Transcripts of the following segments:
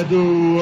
do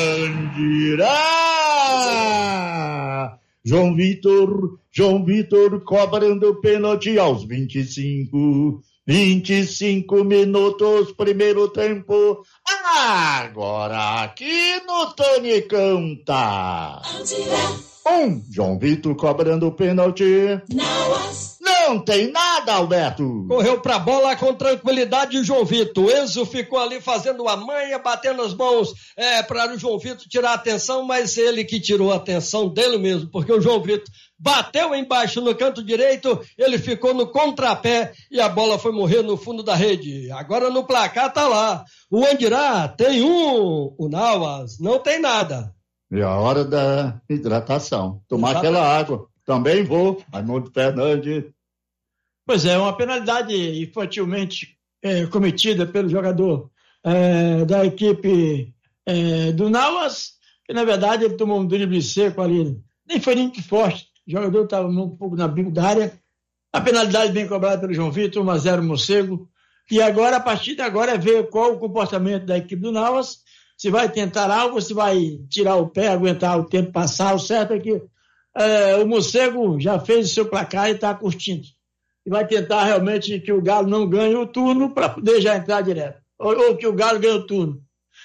Andirá. João Vitor cobrando pênalti aos 25 minutos, primeiro tempo. Agora aqui no Tonicão tá. João Vitor cobrando pênalti. Não tem nada, Alberto. Correu pra bola com tranquilidade o João Vitor. O Enzo ficou ali fazendo a manha, batendo as mãos para o João Vitor tirar a atenção, mas ele que tirou a atenção dele mesmo, porque o João Vitor bateu embaixo no canto direito, ele ficou no contrapé e a bola foi morrer no fundo da rede. Agora no placar tá lá. O Andirá tem o Nauas não tem nada. É a hora da hidratação. Tomar aquela água. Também vou, Raimundo Fernandes. Pois é, uma penalidade infantilmente cometida pelo jogador da equipe do Nauas, que na verdade ele tomou um drible seco ali, nem foi nem muito forte, o jogador estava um pouco na bico da área. A penalidade bem cobrada pelo João Vitor, 1-0 Morcego, e agora, a partir de agora, é ver qual o comportamento da equipe do Nauas, se vai tentar algo, se vai tirar o pé, aguentar o tempo passar. O certo é que o Morcego já fez o seu placar e está curtindo. E vai tentar realmente que o Galo não ganhe o turno para poder já entrar direto. Ou que o Galo ganhe o turno.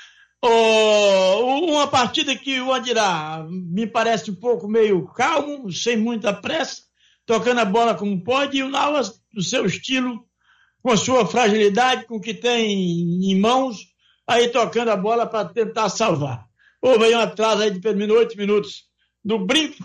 Uma partida que o Andirá me parece um pouco meio calmo, sem muita pressa, tocando a bola como pode, e o Nauas, do seu estilo, com a sua fragilidade, com o que tem em mãos, aí tocando a bola para tentar salvar. Houve aí um atraso aí de pelo menos 8 minutos do brinco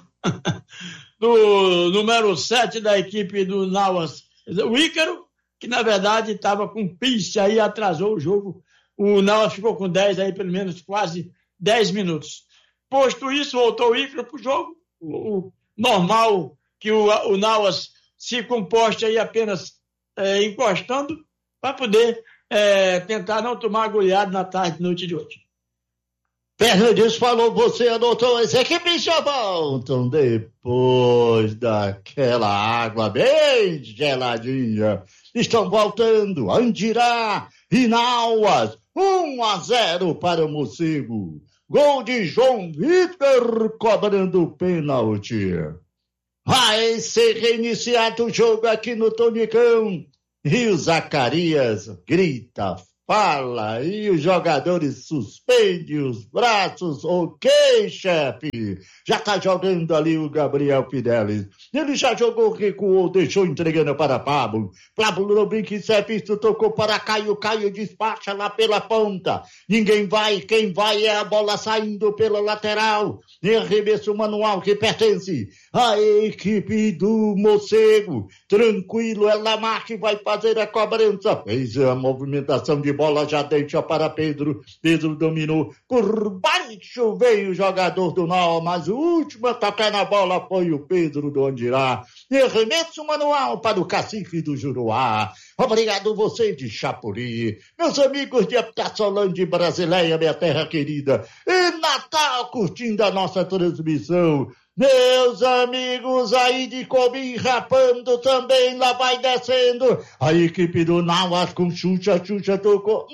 do número 7 da equipe do Nauas, o Ícaro, que na verdade estava com piste, aí atrasou o jogo. O Nauas ficou com 10 aí, pelo menos quase 10 minutos. Posto isso, voltou o Ícaro para o jogo. O normal que o Nauas se composte aí apenas encostando para poder tentar não tomar goleada na tarde e noite de hoje. Fernandes falou, você anotou, as equipes já voltam depois daquela água bem geladinha. Estão voltando, Andirá e Nauas, 1-0 para o Morcego. Gol de João Vitor cobrando pênalti. Vai ser reiniciado o jogo aqui no Tonicão. E o Zacarias grita, fala, e os jogadores suspendem os braços. Ok, chefe. Já tá jogando ali o Gabriel Fidelis. Ele já jogou, recuou, deixou entregando para Pablo. Pablo no brinco e serviço, tocou para Caio. Caio despacha lá pela ponta. Ninguém vai, quem vai é a bola saindo pela lateral. E arremesso manual que pertence à equipe do Morcego. Tranquilo, é Lamar que vai fazer a cobrança. Fez a movimentação de bola, já deixa para Pedro. Pedro dominou. Por baixo veio o jogador do Nauas, mas o último a tocar na bola foi o Pedro do Andirá. E arremesso manual para o cacique do Juruá. Obrigado você de Chapuri, meus amigos de Aptaçolândia e Brasileia, minha terra querida, e Natal curtindo a nossa transmissão. Meus amigos aí de Cobim rapando também, lá vai descendo. A equipe do Nauas com Xuxa tocou.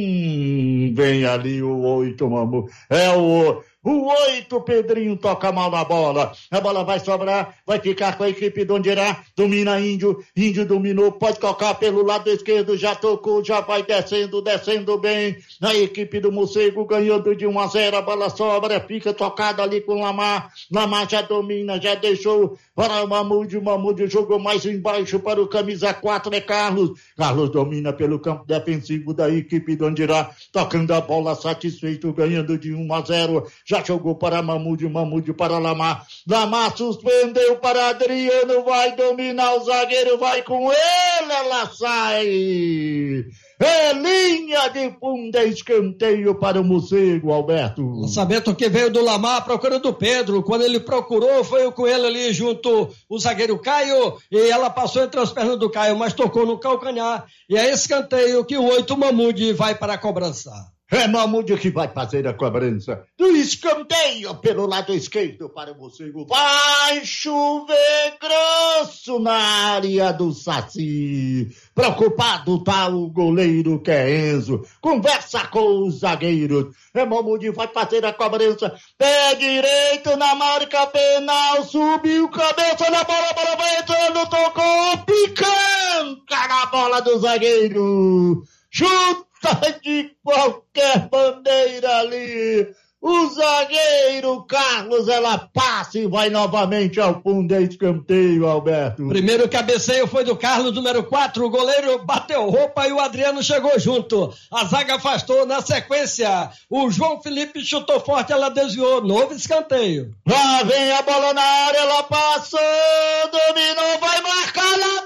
Vem ali o 8, mamãe. É o 8, Pedrinho toca mal na bola. A bola vai sobrar, vai ficar com a equipe do Andirá. Domina Índio, Índio dominou, pode tocar pelo lado esquerdo, já tocou, já vai descendo bem. A equipe do Morcego ganhando de 1-0, a bola sobra, fica tocada ali com o Lamar. Lamar já domina, já deixou para o Mamudio. Mamudio jogou mais embaixo para o camisa 4, é Carlos. Carlos domina pelo campo defensivo da equipe do Andirá, tocando a bola satisfeito, ganhando de 1-0. Já jogou para Mamudio, Mamudio para Lamar. Lamar suspendeu para Adriano, vai dominar o zagueiro, vai com ele, ela sai. É linha de fundo, é escanteio para o Morcego, Alberto. Lançamento que veio do Lamar procurando o Pedro. Quando ele procurou, foi com ele ali junto o zagueiro Caio, e ela passou entre as pernas do Caio, mas tocou no calcanhar. E é escanteio que o 8 Mamude vai para a cobrança. É Mamute que vai fazer a cobrança do escanteio pelo lado esquerdo para você. Vai chover grosso na área do Saci. Preocupado tá o goleiro que é Enzo. Conversa com os zagueiros. É Mamute vai fazer a cobrança. Pé direito na marca penal. Subiu cabeça na bola, bola vai entrando, tocou, picanca na bola do zagueiro. Chuta de qualquer bandeira ali. O zagueiro Carlos, ela passa e vai novamente ao fundo, é escanteio, Alberto. Primeiro cabeceio foi do Carlos, número 4, o goleiro bateu roupa e o Adriano chegou junto. A zaga afastou, na sequência, o João Felipe chutou forte, ela desviou, novo escanteio. Lá vem a bola na área, ela passou, dominou, vai marcar na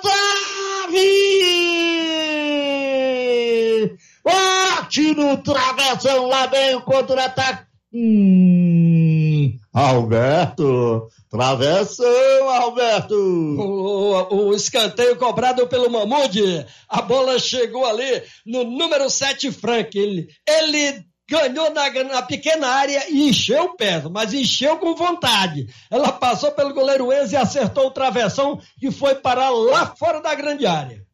trave! Bate no travessão, lá vem o contra-ataque. Alberto, travessão, Alberto. O escanteio cobrado pelo Mamute. A bola chegou ali no número 7, Frank. Ele ganhou na pequena área e encheu o pé, mas encheu com vontade. Ela passou pelo goleiro Enzo e acertou o travessão que foi parar lá fora da grande área.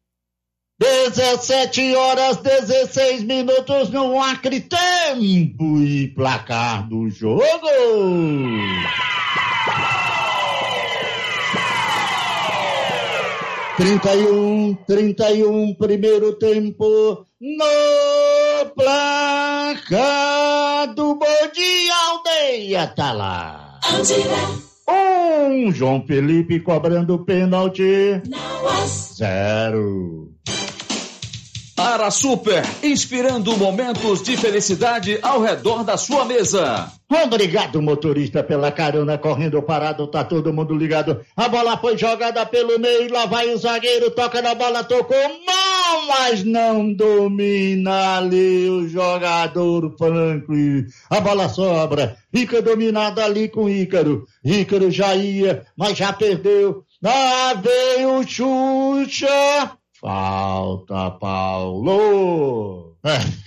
17h16 no Acre, tempo e placar do jogo. 31, primeiro tempo, no placar do Bom Dia Aldeia, tá lá. João Felipe cobrando pênalti. 0. Ara Super, inspirando momentos de felicidade ao redor da sua mesa. Obrigado, motorista, pela carona, correndo parado, tá todo mundo ligado. A bola foi jogada pelo meio, lá vai o zagueiro, toca na bola, tocou mal, mas não domina ali o jogador Franklin. A bola sobra, fica dominada ali com Ícaro. Ícaro já ia, mas já perdeu. Lá veio o Xuxa. Falta, Paulo.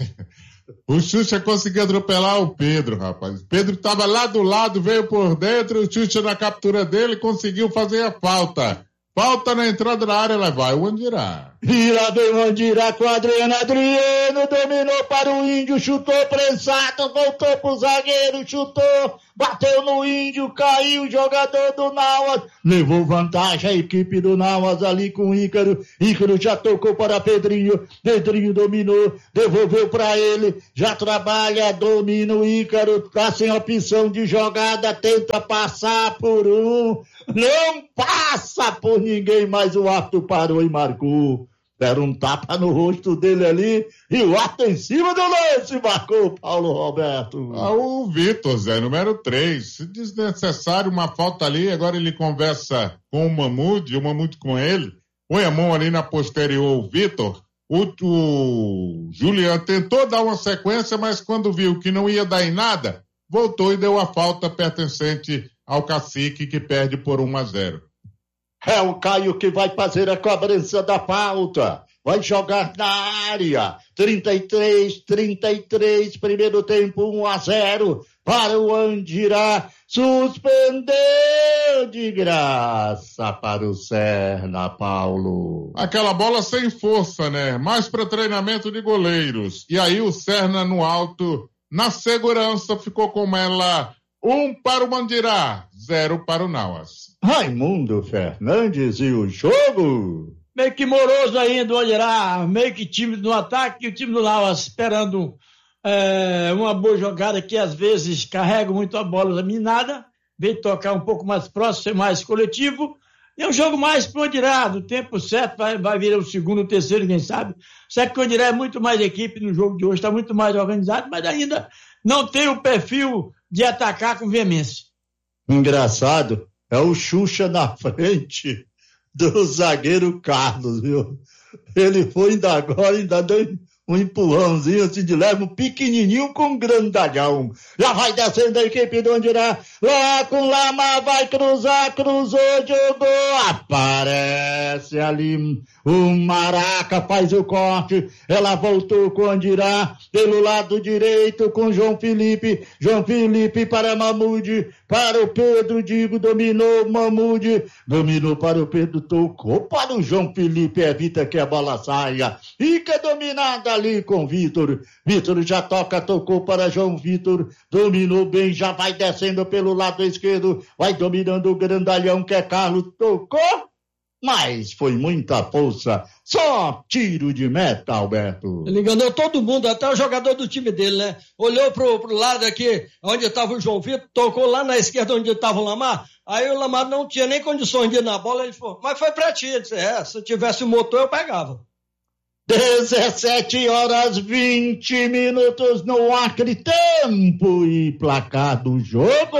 O Xuxa conseguiu atropelar o Pedro, rapaz. O Pedro estava lá do lado, veio por dentro, o Xuxa na captura dele conseguiu fazer a falta. Falta na entrada da área, lá vai o Andirá. E lá vem o Andirá com o Adriano, dominou para o Índio, chutou prensado, voltou pro zagueiro, chutou, bateu no Índio, caiu o jogador do Nauas, levou vantagem a equipe do Nauas ali com o Ícaro. Ícaro já tocou para Pedrinho dominou, devolveu para ele, já trabalha, domina o Ícaro, tá sem opção de jogada, tenta passar por um, não passa por ninguém, mas o árbitro parou e marcou. Deram um tapa no rosto dele ali e o árbitro em cima do lance marcou, Paulo Roberto. O Vitor, Zé, número 3. Se desnecessário uma falta ali, agora ele conversa com o Mamute com ele, põe a mão ali na posterior, o Vitor. O Juliano tentou dar uma sequência, mas quando viu que não ia dar em nada, voltou e deu a falta pertencente ao Cacique, que perde por 1-0. É o Caio que vai fazer a cobrança da falta. Vai jogar na área. 33, primeiro tempo, 1-0 para o Andirá. Suspendeu de graça para o Serna, Paulo. Aquela bola sem força, né? Mais para treinamento de goleiros. E aí o Serna no alto, na segurança, ficou com ela. 1 para o Andirá, 0 para o Nauas. Raimundo Fernandes e o jogo? Meio que moroso ainda o Andirá, meio que tímido no ataque, e o time do Nauas esperando uma boa jogada que às vezes carrega muito a bola minada, vem tocar um pouco mais próximo, ser mais coletivo. E é um jogo mais pro Andirá, no tempo certo, vai vir o segundo, o terceiro, quem sabe. Certo que o Andirá é muito mais equipe no jogo de hoje, está muito mais organizado, mas ainda não tem o perfil de atacar com veemência. Engraçado, é o Xuxa na frente do zagueiro Carlos, viu? Ele foi ainda agora, ainda deu Um empurrãozinho assim de leve, um pequenininho com grandalhão. Já vai descendo a equipe do Andirá. Lá com Lama, vai cruzar, cruzou, jogou. Aparece ali o Maraca, faz o corte. Ela voltou com o Andirá. Pelo lado direito com João Felipe. João Felipe para Mamude. Para o Pedro, dominou Mamude. Dominou para o Pedro, tocou para o João Felipe. Evita que a bola saia. Fica dominada ali com Vitor. Vitor já tocou para João Vitor. Dominou bem, já vai descendo pelo lado esquerdo. Vai dominando o grandalhão que é Carlos. Tocou, mas foi muita força. Só tiro de meta, Alberto. Ele enganou todo mundo, até o jogador do time dele, né? Olhou pro lado aqui, onde estava o João Vitor, tocou lá na esquerda onde estava o Lamar. Aí o Lamar não tinha nem condições de ir na bola. Ele falou, mas foi pra ti. Ele disse, se eu tivesse o motor eu pegava. 17h20 no Acre, tempo e placar do jogo.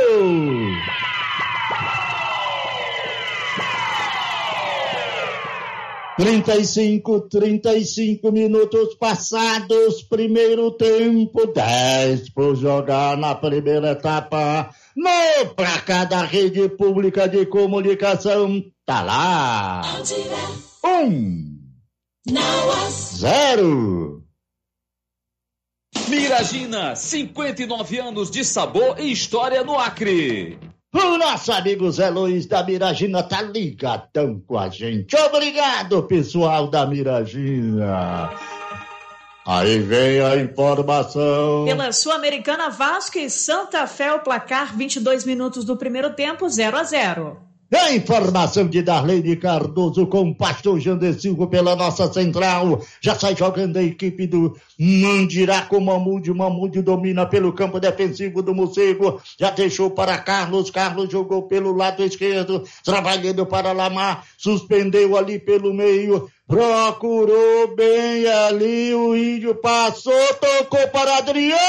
35 minutos passados, primeiro tempo, 10 por jogar na primeira etapa. No placar da Rede Pública de Comunicação, tá lá. 1-0. Miragina, 59 anos de sabor e história no Acre. O nosso amigo Zé Luiz da Miragina tá ligadão com a gente. Obrigado, pessoal da Miragina. Aí vem a informação. Pela Sul-Americana, Vasco e Santa Fé, o placar 22 minutos do primeiro tempo, 0-0. A informação de Darlene Cardoso com o pastor Jandecilco pela nossa central. Já sai jogando a equipe do Andirá com Mamude. Mamude domina pelo campo defensivo do Morcego. Já deixou para Carlos. Carlos jogou pelo lado esquerdo. Trabalhando para Lamar. Suspendeu ali pelo meio. Procurou bem ali. O Índio passou. Tocou para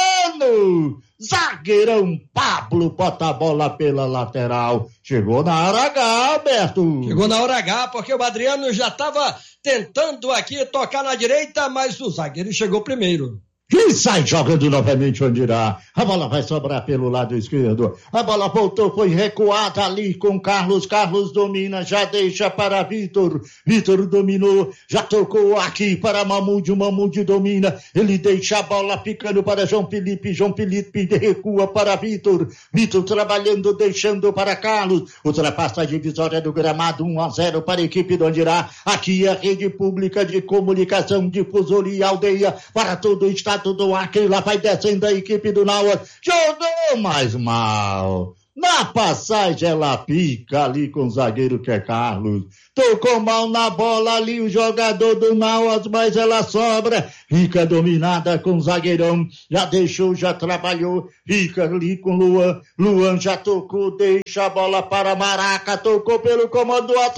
Adriano. Zagueirão Pablo bota a bola pela lateral. Chegou na hora H, Alberto. Chegou na hora H, porque o Adriano já estava tentando aqui tocar na direita, mas o zagueiro chegou primeiro. E sai jogando novamente o Andirá. A bola vai sobrar pelo lado esquerdo. A bola voltou, foi recuada ali com Carlos. Carlos domina, já deixa para Vitor. Vitor dominou, já tocou aqui para Mamude. O Mamude domina, ele deixa a bola ficando para João Felipe. João Felipe recua para Vitor. Vitor trabalhando, deixando para Carlos. Ultrapassa a divisória do gramado, 1-0 para a equipe do Andirá. Aqui é a Rede Pública de Comunicação, Difusora e Aldeia para todo o estado do Acre. Lá vai descendo a equipe do Nauas. Jogou mais mal. Na passagem ela pica ali com o zagueiro que é Carlos. Tocou mal na bola ali o jogador do Nauas, mas ela sobra. Fica dominada com o zagueirão. Já deixou, já trabalhou. Fica ali com Luan. Luan já tocou, deixa a bola para Maraca. Tocou pelo comando do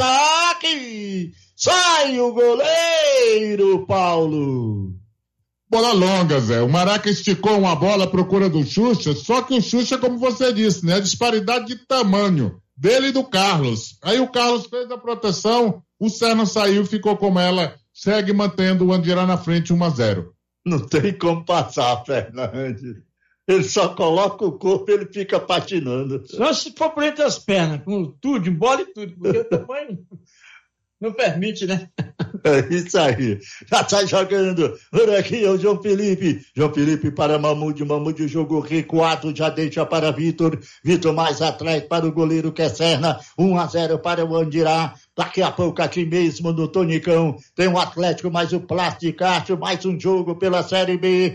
ataque. Sai o goleiro, Paulo. Bola longa, Zé. O Maraca esticou uma bola à procura do Xuxa, só que o Xuxa, como você disse, né? A disparidade de tamanho dele e do Carlos. Aí o Carlos fez a proteção, o Serna saiu, ficou com ela, segue mantendo o Andirá na frente 1-0. Não tem como passar, Fernandes. Ele só coloca o corpo e ele fica patinando. Só se for por entre as pernas, com tudo, de bola e tudo, porque o tamanho não permite, né? É isso aí. Já sai jogando. Por aqui é o João Felipe. João Felipe para Mamude. Mamude jogou recuado. Já deixa para Vitor. Vitor mais atrás para o goleiro que é Serna. 1-0 para o Andirá. Daqui a pouco aqui mesmo no Tonicão tem o Atlético mais o Plasticacho. Mais um jogo pela Série B.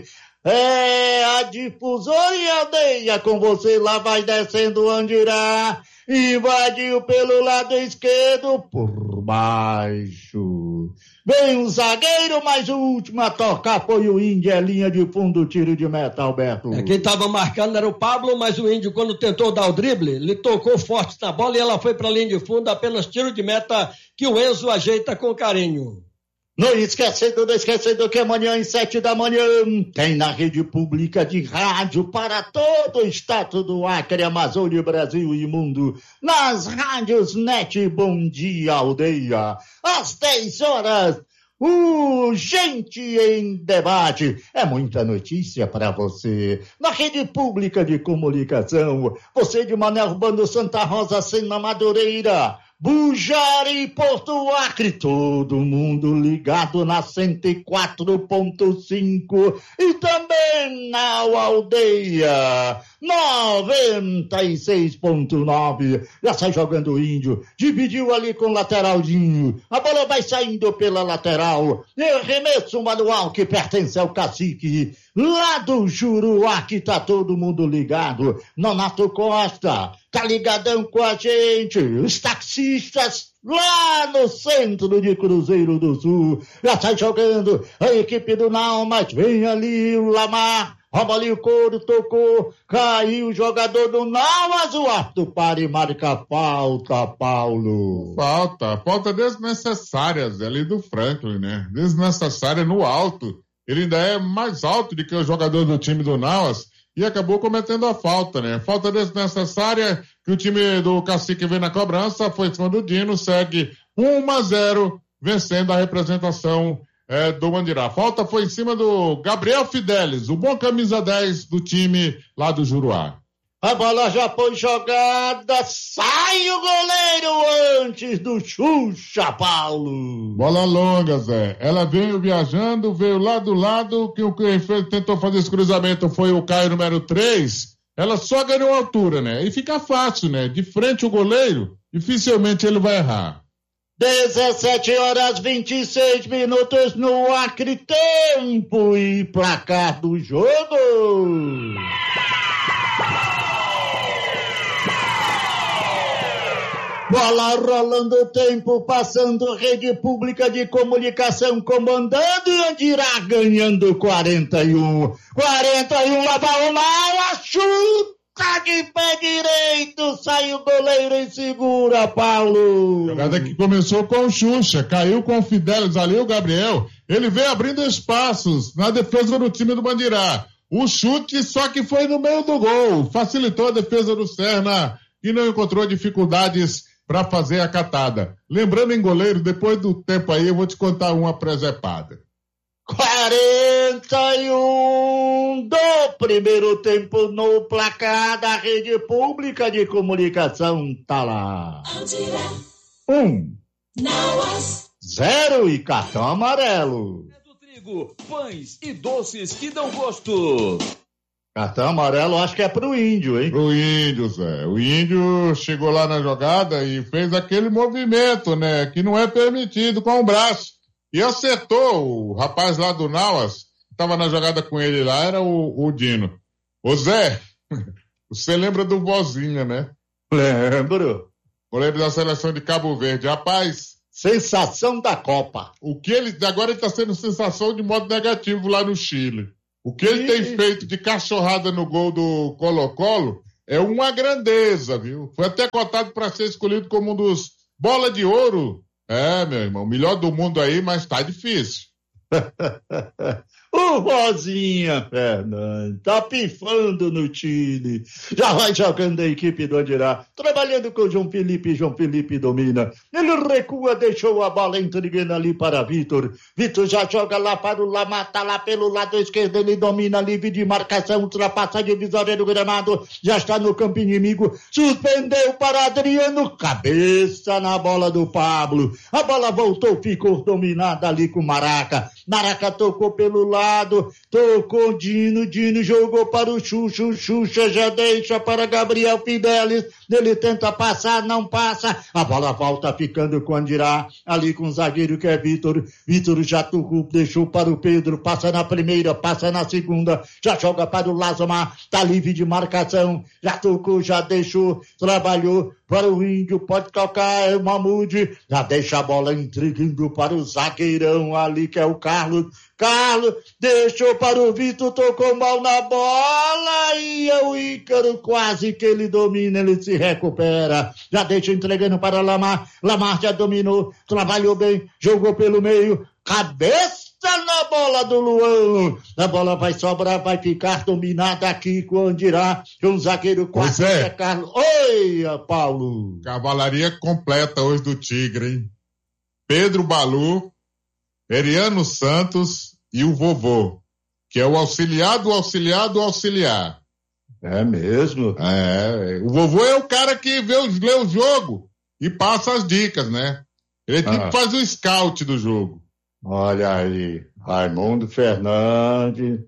É a Difusora e Aldeia com você. Lá vai descendo o Andirá. Invadiu pelo lado esquerdo, por baixo. Vem um zagueiro, mas o último a tocar foi o Índio, é linha de fundo, tiro de meta, Alberto. Quem estava marcando era o Pablo, mas o Índio, quando tentou dar o drible, ele tocou forte na bola e ela foi para a linha de fundo, apenas tiro de meta que o Enzo ajeita com carinho. Não esquecendo que amanhã às 7 da manhã tem na Rede Pública de Rádio para todo o estado do Acre, Amazônia, Brasil e mundo. Nas rádios NET Bom Dia Aldeia. Às 10 horas, Gente em Debate. É muita notícia para você. Na rede pública de comunicação, você de Mané Urbano, Santa Rosa, Sena, Madureira, Bujari e Porto Acre, todo mundo ligado na 104.5 e também na Aldeia 96.9. Já sai jogando o Índio, dividiu ali com o lateralzinho, a bola vai saindo pela lateral, arremesso manual que pertence ao Cacique, lá do Juruá, que tá todo mundo ligado. Nonato Costa tá ligadão com a gente, os taxistas lá no centro de Cruzeiro do Sul, já sai jogando a equipe do Naumas, vem ali o Lamar, rouba ali o couro, tocou, caiu o jogador do Naumas, o árbitro para e marca falta, Paulo. Falta desnecessária ali do Franklin, né? Desnecessária no alto. Ele ainda é mais alto do que o jogador do time do Nauas e acabou cometendo a falta, né? Falta desnecessária que o time do Cacique vem na cobrança, foi em cima do Dino, segue 1-0, vencendo a representação do Mandirá. A falta foi em cima do Gabriel Fidelis, o bom camisa 10 do time lá do Juruá. A bola já foi jogada, sai o goleiro antes do Xuxa, Paulo. Bola longa, Zé. Ela veio viajando, veio lá do lado, que o que tentou fazer esse cruzamento foi o Caio número 3. Ela só ganhou altura, né? E fica fácil, né? De frente o goleiro, dificilmente ele vai errar. 17h26 no Acre, tempo e placar do jogo. Bola rolando, tempo passando, rede pública de comunicação comandando, Andirá ganhando 41. 41, lá vai o Mala, chuta de pé direito, sai o goleiro e segura, Paulo. Jogada que começou com o Xuxa, caiu com o Fidelis ali, o Gabriel, ele veio abrindo espaços na defesa do time do Mandirá. O chute só que foi no meio do gol, facilitou a defesa do Serna, que não encontrou dificuldades para fazer a catada. Lembrando em goleiro, depois do tempo aí, eu vou te contar uma presepada. 41 do primeiro tempo no placar da rede pública de comunicação, tá lá. 0 e cartão amarelo. Pães e doces que dão gosto. Cartão amarelo, acho que é pro Índio, hein? Pro Índio, Zé. O Índio chegou lá na jogada e fez aquele movimento, né? Que não é permitido com o braço. E acertou o rapaz lá do Nauas, que estava na jogada com ele lá, era o Dino. Ô Zé, você lembra do Vozinha, né? Lembro. Goleiro da seleção de Cabo Verde. Rapaz, sensação da Copa. Agora ele tá sendo sensação de modo negativo lá no Chile. O que ele tem feito de cachorrada no gol do Colo-Colo é uma grandeza, viu? Foi até cotado para ser escolhido como um dos bola de ouro. Meu irmão, melhor do mundo aí, mas tá difícil. O Rosinha Fernandes tá pifando no Chile. Já vai jogando a equipe do Andirá, trabalhando com o João Felipe domina. Ele recua, deixou a bola entregando ali para Vitor. Vitor já joga lá para o Lamar, tá lá pelo lado esquerdo, ele domina livre de marcação, ultrapassa a divisória do gramado, já está no campo inimigo, suspendeu para Adriano, cabeça na bola do Pablo. A bola voltou, ficou dominada ali com Maraca. Maraca tocou pelo lado, tocou Dino jogou para o Xuxa já deixa para Gabriel Fidelis, ele tenta passar, não passa, a bola volta ficando com Andirá, ali com o zagueiro que é Vitor já tocou, deixou para o Pedro, passa na primeira, passa na segunda, já joga para o Lazomar, tá livre de marcação, já tocou, já deixou, trabalhou para o Índio, pode tocar, é o Mamude, já deixa a bola entregando para o zagueirão ali que é o Carlos deixou para o Vitor, tocou mal na bola e é o Ícaro, quase que ele domina, ele se recupera, já deixa entregando para Lamar já dominou, trabalhou bem, jogou pelo meio, cabeça na bola do Luan, a bola vai sobrar, vai ficar dominada aqui com o Andirá, com o zagueiro quase que é Carlos. Oi, Paulo. Cavalaria completa hoje do Tigre, hein? Pedro Balu, Eriano Santos e o vovô, que é o auxiliar do auxiliar do auxiliar. É mesmo? O vovô é o cara que lê o jogo e passa as dicas, né? Ele tipo faz o scout do jogo. Olha aí, Raimundo Fernandes.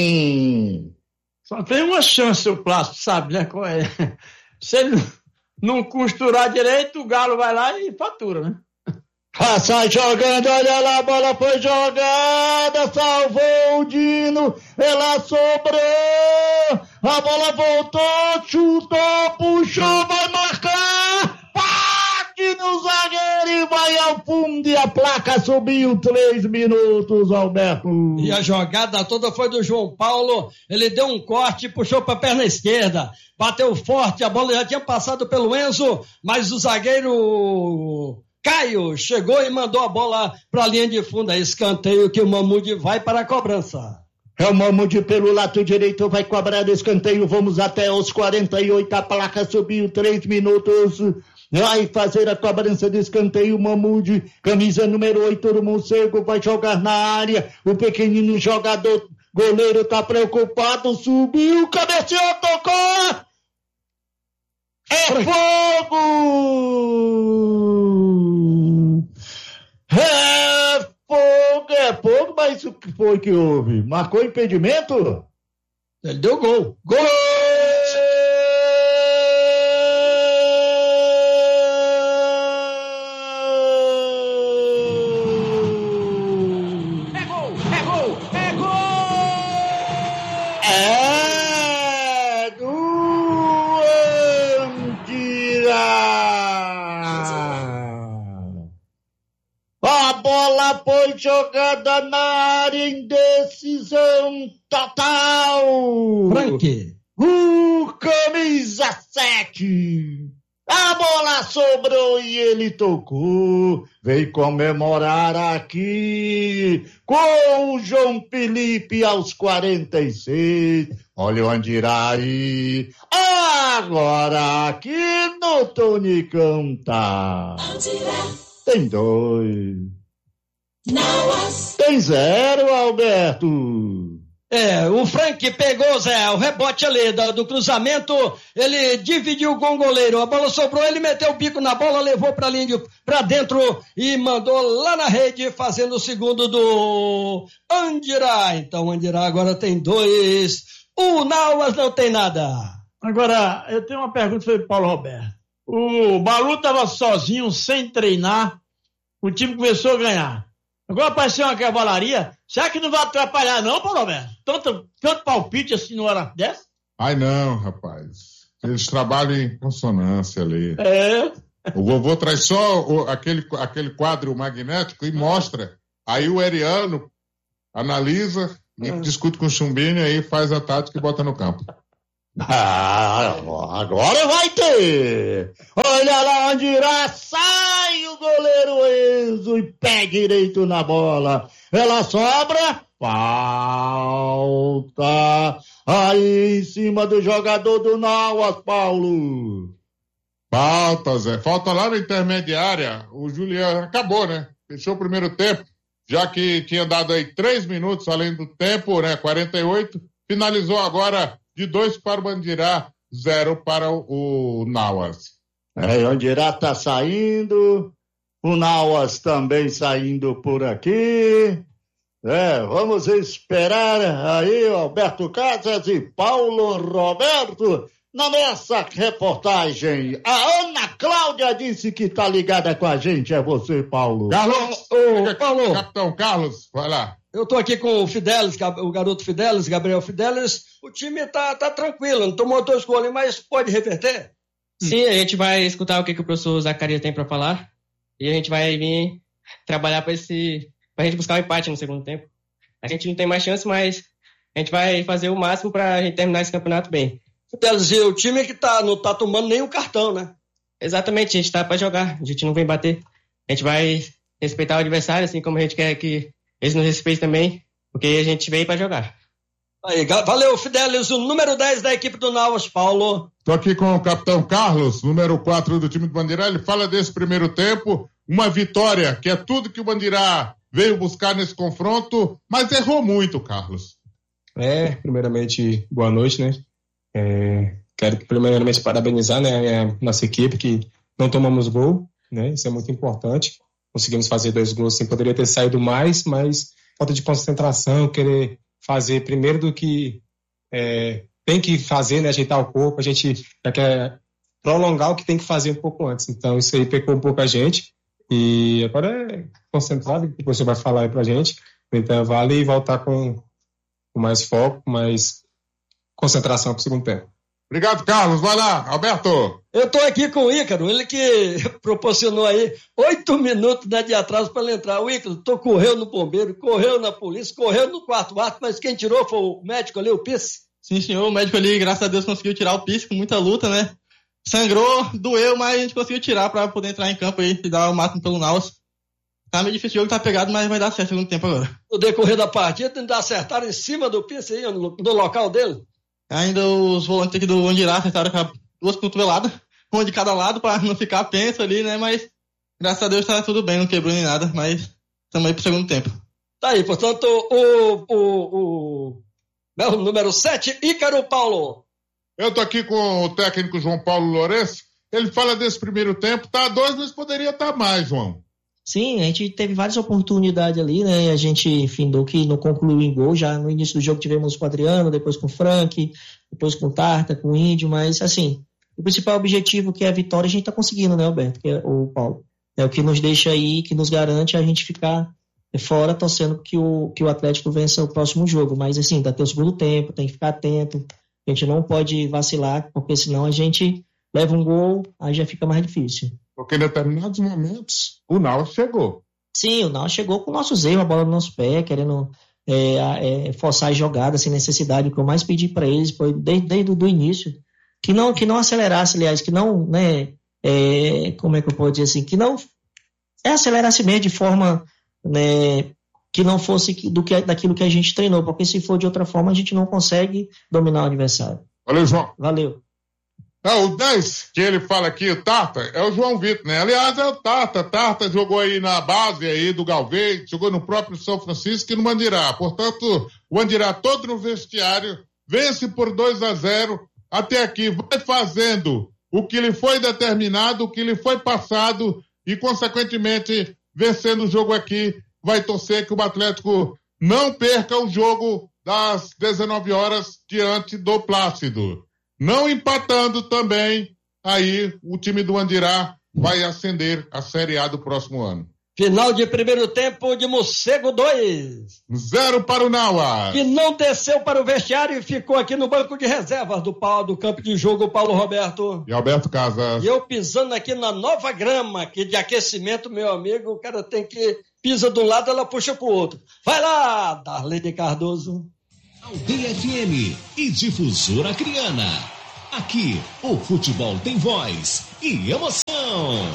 Só tem uma chance o Plástico, sabe, né? Qual é? Se ele não costurar direito, o Galo vai lá e fatura, né? Sai jogando, olha lá, a bola foi jogada, salvou o Dino, ela sobrou, a bola voltou, chutou, puxou, vai marcar, bate no zagueiro e vai ao fundo e a placa subiu 3 minutos, Alberto. E a jogada toda foi do João Paulo, ele deu um corte e puxou para a perna esquerda, bateu forte, a bola já tinha passado pelo Enzo, mas o zagueiro Caio chegou e mandou a bola para a linha de fundo. É escanteio que o Mahmoud vai para a cobrança. O Mahmoud pelo lado direito vai cobrar escanteio. Vamos até os 48. A placa subiu 3 minutos. Vai fazer a cobrança de escanteio. Mahmoud, camisa número 8 do Morcego, vai jogar na área. O pequenino jogador, goleiro, tá preocupado. Subiu, cabeceou, tocou. É fogo! É fogo, mas o que foi que houve? Marcou impedimento? Ele deu gol. Gol! É gol! É gol! É gol! É do Andira! A bola foi jogada na área em decisão total. Frank. Camisa 7. A bola sobrou e ele tocou. Veio comemorar aqui com o João Felipe aos 46. Olha o Andirá aí. Agora aqui no Tonicão tá. Tem 2. Tem 0, Alberto. O Frank pegou, Zé, o rebote ali do cruzamento, ele dividiu com o goleiro, a bola sobrou, ele meteu o bico na bola, levou pra dentro e mandou lá na rede, fazendo o segundo do Andirá. Então o Andirá agora tem 2, o Nauas não tem nada. Agora, eu tenho uma pergunta para o Paulo Roberto. O Balu estava sozinho, sem treinar, o time começou a ganhar. Agora apareceu uma cavalaria. Será que não vai atrapalhar, não, Paulo Roberto? Tanto palpite assim numa hora dessa? Ai, não, rapaz. Eles trabalham em consonância ali. O vovô traz só aquele quadro magnético e mostra. Aí o Eriano analisa, discute com o Chumbinho, aí faz a tática e bota no campo. Agora vai ter. Olha lá onde irá, sai o goleiro Enzo e pé direito na bola. Ela sobra, falta aí em cima do jogador do Nauas, Paulo. Falta, Zé. Falta lá na intermediária. O Juliano acabou, né? Fechou o primeiro tempo, já que tinha dado aí 3 minutos além do tempo, né? 48. Finalizou agora de 2 para o Bandirá, 0 para o Nauas. O Andirá tá saindo, o Nauas também saindo por aqui. Vamos esperar aí Alberto Casas e Paulo Roberto na nossa reportagem. A Ana Cláudia disse que tá ligada com a gente, é você, Paulo. Carlos, Paulo. Capitão Carlos, vai lá. Eu tô aqui com o Fidelis, o garoto Fidelis, Gabriel Fidelis. O time tá tranquilo, não tomou 2 gols, mas pode reverter? Sim, a gente vai escutar o que o professor Zacarias tem para falar e a gente vai vir trabalhar pra gente buscar um empate no segundo tempo. A gente não tem mais chance, mas a gente vai fazer o máximo pra gente terminar esse campeonato bem. Fidelis, e o time que não tá tomando nenhum cartão, né? Exatamente, a gente tá pra jogar, a gente não vem bater. A gente vai respeitar o adversário, assim como a gente quer que eles nos respeitem também, porque a gente veio pra jogar. Aí, valeu, Fidelis, o número 10 da equipe do Nauas, Paulo. Estou aqui com o capitão Carlos, número 4 do time do Bandirá. Ele fala desse primeiro tempo, uma vitória, que é tudo que o Bandirá veio buscar nesse confronto, mas errou muito, Carlos. Primeiramente, boa noite, né? Quero primeiramente parabenizar, né, a nossa equipe, que não tomamos gol, né? Isso é muito importante. Conseguimos fazer 2 gols, sim, poderia ter saído mais, mas falta de concentração, querer fazer primeiro do que tem que fazer, né? Ajeitar o corpo, a gente já quer prolongar o que tem que fazer um pouco antes. Então, isso aí pecou um pouco a gente. E agora é concentrado, que você vai falar aí pra gente, no intervalo, e voltar com mais foco, mais concentração pro segundo tempo. Obrigado, Carlos. Vai lá, Alberto. Eu estou aqui com o Ícaro, ele que proporcionou aí 8 minutos de atraso para ele entrar. O Ícaro correu no bombeiro, correu na polícia, correu no quarto ato, mas quem tirou foi o médico ali, o Pisse. Sim, senhor, o médico ali, graças a Deus, conseguiu tirar o Pisse com muita luta, né? Sangrou, doeu, mas a gente conseguiu tirar para poder entrar em campo aí e dar o máximo pelo Naus. Tá meio difícil, o jogo tá pegado, mas vai dar certo no segundo tempo agora. No decorrer da partida, ainda acertaram em cima do Pisse aí, no local dele? Ainda os volantes aqui do Andirá acertaram com 2 cotoveladas, uma de cada lado, para não ficar penso ali, né? Mas, graças a Deus, tá tudo bem, não quebrou nem nada, mas estamos aí pro segundo tempo. Tá aí, portanto, o número 7, Ícaro Paulo. Eu tô aqui com o técnico João Paulo Lourenço. Ele fala desse primeiro tempo, tá 2, mas poderia estar mais, João. Sim, a gente teve várias oportunidades ali, né? A gente findou que não concluiu em gol. Já no início do jogo tivemos com o Adriano, depois com o Frank, depois com o Tarta, com o Índio, mas assim, o principal objetivo, que é a vitória, a gente tá conseguindo, né, Alberto? Que é o Paulo. É o que nos deixa aí, que nos garante a gente ficar fora, torcendo que o Atlético vença o próximo jogo. Mas assim, ainda tem o segundo tempo, tem que ficar atento. A gente não pode vacilar, porque senão a gente leva um gol, aí já fica mais difícil. Porque em determinados momentos o Naus chegou. Sim, o Naus chegou com nossos erros, a bola no nosso pé, querendo forçar as jogadas sem necessidade. O que eu mais pedi para eles foi, desde o início, que não acelerasse, aliás, que não, né, como é que eu posso dizer assim, que não acelerasse mesmo de forma, né, que não fosse daquilo que a gente treinou, porque se for de outra forma a gente não consegue dominar o adversário. Valeu, João. Valeu. O 10, que ele fala aqui, o Tarta, é o João Vitor, né? Aliás, é o Tarta. Tarta jogou aí na base aí do Galvez, jogou no próprio São Francisco e no Andirá. Portanto, o Andirá todo no vestiário, vence por 2-0 até aqui, vai fazendo o que lhe foi determinado, o que lhe foi passado e, consequentemente, vencendo o jogo aqui, vai torcer que o Atlético não perca o jogo das 19 horas diante do Plácido. Não empatando também, aí o time do Andirá vai ascender a Série A do próximo ano. Final de primeiro tempo de Morcego 2. 0 para o Naua. Que não desceu para o vestiário e ficou aqui no banco de reservas do campo de jogo, o Paulo Roberto. E Alberto Casas. E eu pisando aqui na nova grama, que de aquecimento, meu amigo, o cara tem que pisa de um lado, ela puxa pro outro. Vai lá, Darlene Cardoso. Aldeia FM e Difusora Criana. Aqui, o futebol tem voz e emoção.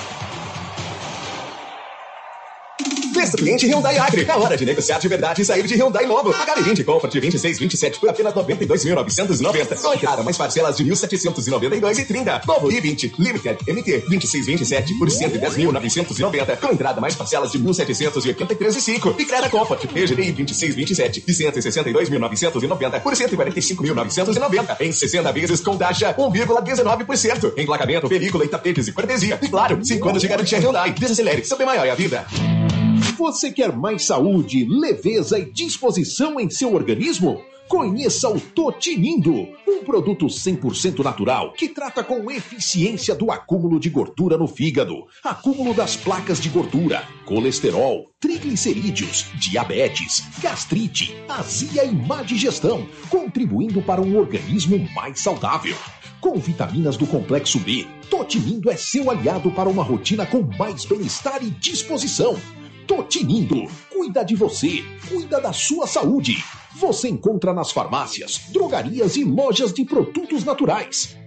Festa cliente Hyundai Acre. É hora de negociar de verdade e sair de Hyundai novo. HB20 Comfort 2627 por apenas 92.990. Com entrada mais parcelas de 1.792,30. Novo i20 Limited MT 2627 por 110.990. Com entrada mais parcelas de 1.783,5. E Creta Comfort EGDI 2627 de 162.990 por 145.990. Em 60 vezes com taxa 1,19%. Emplacamento, película e tapetes e cortesia. E claro, 5 anos de garantia Hyundai. Desacelere, seu bem maior é a vida. Você quer mais saúde, leveza e disposição em seu organismo? Conheça o Totinindo, um produto 100% natural que trata com eficiência do acúmulo de gordura no fígado, acúmulo das placas de gordura, colesterol, triglicerídeos, diabetes, gastrite, azia e má digestão, contribuindo para um organismo mais saudável. Com vitaminas do complexo B, Totinindo é seu aliado para uma rotina com mais bem-estar e disposição. Totinindo, cuida de você, cuida da sua saúde. Você encontra nas farmácias, drogarias e lojas de produtos naturais.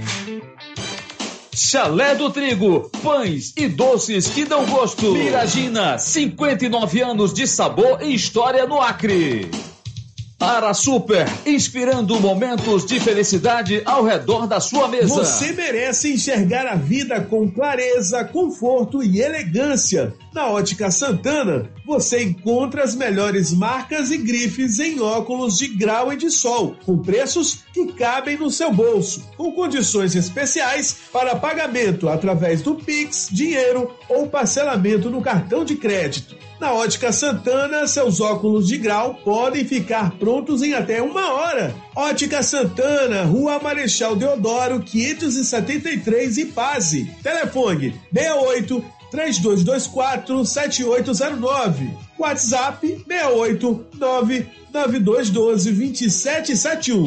Chalé do Trigo, pães e doces que dão gosto. Miragina, 59 anos de sabor e história no Acre. Ara Super, inspirando momentos de felicidade ao redor da sua mesa. Você merece enxergar a vida com clareza, conforto e elegância. Na Ótica Santana, você encontra as melhores marcas e grifes em óculos de grau e de sol, com preços que cabem no seu bolso, com condições especiais para pagamento através do Pix, dinheiro ou parcelamento no cartão de crédito. Na Ótica Santana, seus óculos de grau podem ficar prontos em até 1 hora. Ótica Santana, Rua Marechal Deodoro, 573, Ipase. Telefone 68-3224-7809. WhatsApp 689-9212-2771.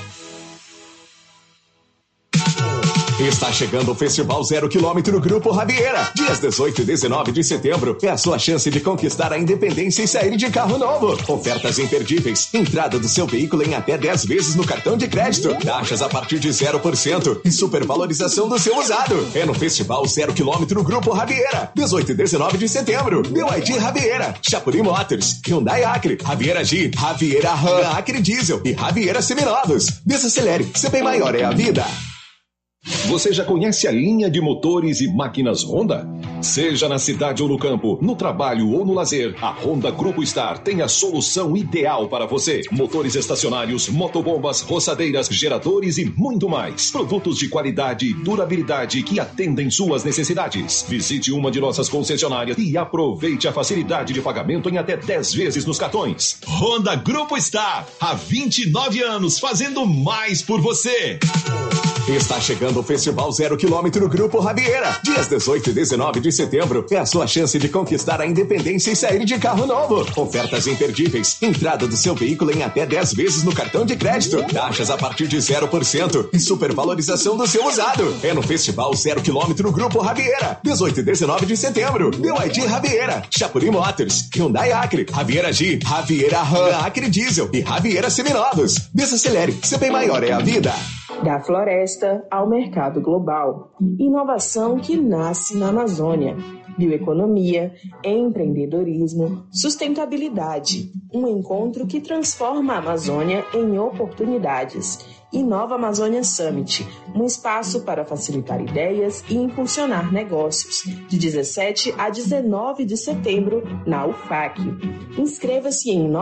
Está chegando o Festival 0 km Grupo Rabiera. Dias 18 e 19 de setembro é a sua chance de conquistar a independência e sair de carro novo. Ofertas imperdíveis. Entrada do seu veículo em até 10 vezes no cartão de crédito. Taxas a partir de 0% e supervalorização do seu usado. É no Festival 0 km Grupo Rabiera. 18 e 19 de setembro. BYD Rabiera, Chapuri Motors, Hyundai Acre, Rabiera G, Rabiera Ram, Acre Diesel e Rabiera Seminovos. Desacelere, ser bem maior é a vida. Você já conhece a linha de motores e máquinas Honda? Seja na cidade ou no campo, no trabalho ou no lazer, a Honda Grupo Star tem a solução ideal para você. Motores estacionários, motobombas, roçadeiras, geradores e muito mais. Produtos de qualidade e durabilidade que atendem suas necessidades. Visite uma de nossas concessionárias e aproveite a facilidade de pagamento em até 10 vezes nos cartões. Honda Grupo Star, há 29 anos fazendo mais por você. Está chegando o Festival 0 km Grupo Rabiera. Dias 18 e 19 de setembro é a sua chance de conquistar a independência e sair de carro novo. Ofertas imperdíveis. Entrada do seu veículo em até 10 vezes no cartão de crédito. Taxas a partir de 0% e supervalorização do seu usado. É no Festival 0 km Grupo Rabiera. 18 e 19 de setembro. BYD Rabiera, Chapuri Motors, Hyundai Acre, Rabiera G, Rabiera Ram, Acre Diesel e Rabiera Seminovos. Desacelere, ser bem maior é a vida. Da floresta ao mercado global. Inovação que nasce na Amazônia. Bioeconomia, empreendedorismo, sustentabilidade. Um encontro que transforma a Amazônia em oportunidades. Inova Amazônia Summit, um espaço para facilitar ideias e impulsionar negócios, de 17 a 19 de setembro, na UFAC. Inscreva-se em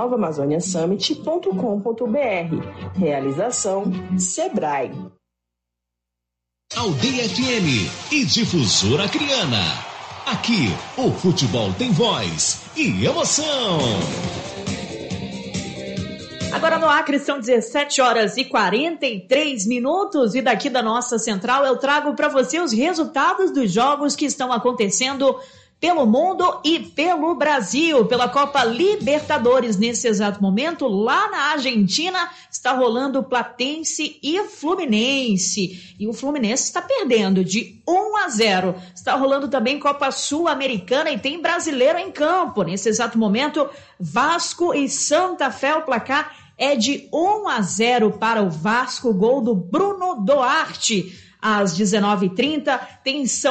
novaamazoniasummit.com.br. Realização Sebrae. Aldeia FM e Difusora Acreana. Aqui, o futebol tem voz e emoção. Agora no Acre são 17 horas e 43 minutos e daqui da nossa central eu trago para você os resultados dos jogos que estão acontecendo pelo mundo e pelo Brasil, pela Copa Libertadores. Nesse exato momento, lá na Argentina, está rolando Platense e Fluminense. E o Fluminense está perdendo de 1-0. Está rolando também Copa Sul-Americana e tem brasileiro em campo. Nesse exato momento, Vasco e Santa Fé, o placar é de 1-0 para o Vasco, gol do Bruno Duarte. Às 19h30, tem São